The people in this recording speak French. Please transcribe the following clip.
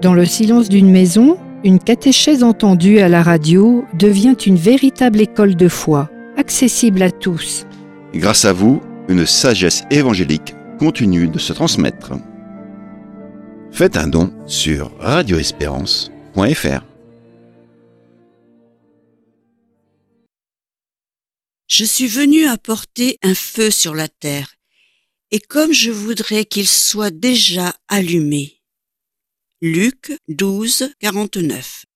Dans le silence d'une maison, une catéchèse entendue à la radio devient une véritable école de foi, accessible à tous. Grâce à vous, une sagesse évangélique continue de se transmettre. Faites un don sur radioespérance.fr. Je suis venu apporter un feu sur la terre, et comme je voudrais qu'il soit déjà allumé. Luc 12, 49.